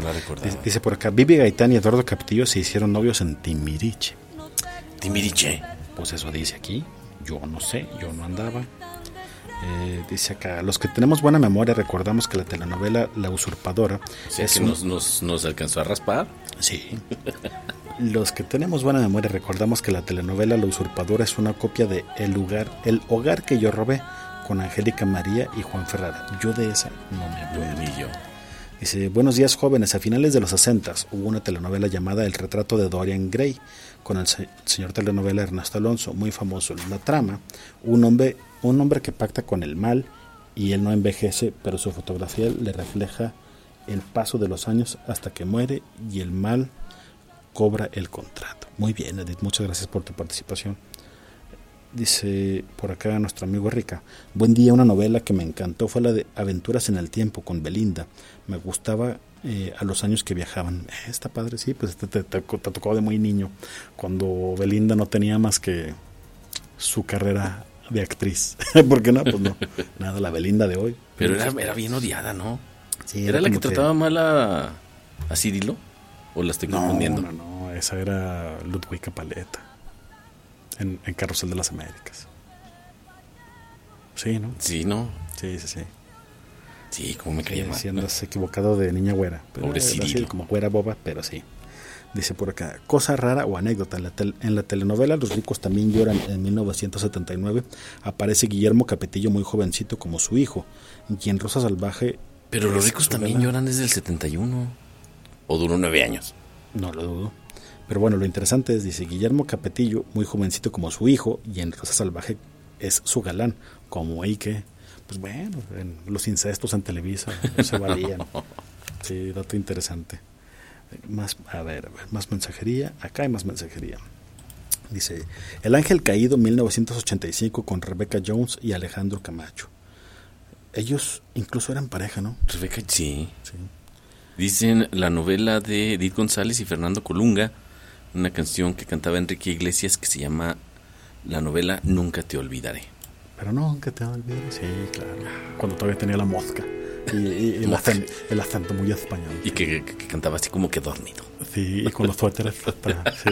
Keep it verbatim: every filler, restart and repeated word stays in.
la recordaba. Dice, dice por acá, Vivi Gaitán y Eduardo Castillo se hicieron novios en Timbiriche. Timbiriche. Pues eso dice aquí. Yo no sé, yo no andaba. Eh, dice acá, los que tenemos buena memoria recordamos que la telenovela La Usurpadora O sea, es que un... nos, nos, nos alcanzó a raspar. Sí. Los que tenemos buena memoria recordamos que la telenovela La Usurpadora es una copia de El lugar, El hogar que yo robé, con Angélica María y Juan Ferrara. Yo de esa no me acuerdo. Ni yo. Dice, buenos días jóvenes, a finales de los sesentas hubo una telenovela llamada El retrato de Dorian Gray, con el se- señor telenovela Ernesto Alonso, muy famoso. La trama, un hombre, un hombre que pacta con el mal y él no envejece, pero su fotografía le refleja el paso de los años hasta que muere y el mal cobra el contrato. Muy bien, Edith, muchas gracias por tu participación. Dice por acá nuestro amigo Rica, buen día, una novela que me encantó fue la de Aventuras en el Tiempo con Belinda. Me gustaba eh, a los años que viajaban. Eh, está padre, sí, pues te, te, te, te tocó de muy niño, cuando Belinda no tenía más que su carrera de actriz. ¿Por qué no? Pues no, nada, la Belinda de hoy. Pero era, era bien odiada, ¿no? Sí, ¿Era la que como trataba mal a, a Cirilo? ¿O la estoy No, confundiendo? no, no, esa era Ludwika Paleta en, en Carrusel de las Américas. Sí, ¿no? Sí, ¿no? Sí, sí, sí. Sí, como me caía Sí, mal. sí, andas equivocado de niña güera. Pero Pobre era así, Cirilo. como güera boba, pero sí. Dice por acá, cosa rara o anécdota. En la, tel- en la telenovela Los ricos también lloran, en mil novecientos setenta y nueve, aparece Guillermo Capetillo muy jovencito como su hijo. Y en Rosa Salvaje... Pero los es ricos su también galán. lloran desde el setenta y uno. ¿O duró nueve años? No lo dudo. Pero bueno, lo interesante es, dice, Guillermo Capetillo, muy jovencito como su hijo, y en Rosa Salvaje es su galán, como ahí que, pues bueno, en los incestos en Televisa no se valían. Sí, dato interesante. Más, a ver, a ver, más mensajería, acá hay más mensajería. Dice, El Ángel Caído, mil novecientos ochenta y cinco, con Rebecca Jones y Alejandro Camacho. Ellos incluso eran pareja, ¿no? Rebeca, sí. Sí. Dicen la novela de Edith González y Fernando Colunga, una canción que cantaba Enrique Iglesias que se llama la novela Nunca te olvidaré. Pero no, que te olvides. Sí, claro. Cuando todavía tenía la mosca. Y, y- y el, Mosca. acento, el acento muy español. Y que, que- que cantaba así como que dormido. Sí, y con los suéteres. hasta- sí.